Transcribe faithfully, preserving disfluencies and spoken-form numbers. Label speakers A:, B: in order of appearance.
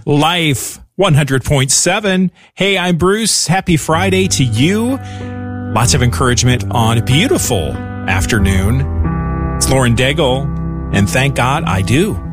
A: Life one hundred point seven. Hey, I'm Bruce. Happy Friday to you. Lots of encouragement on a beautiful afternoon. It's Lauren Daigle, and thank God I do.